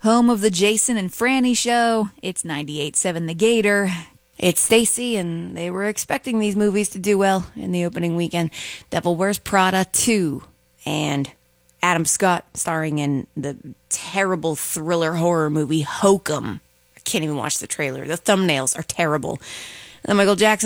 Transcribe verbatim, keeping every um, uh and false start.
home of the Jason and Franny show. It's ninety-eight point seven The Gator. It's Stacy, and they were expecting these movies to do well in the opening weekend. Devil Wears Prada two, and Adam Scott starring in the terrible thriller horror movie Hokum. I can't even watch the trailer. The thumbnails are terrible. And Michael Jackson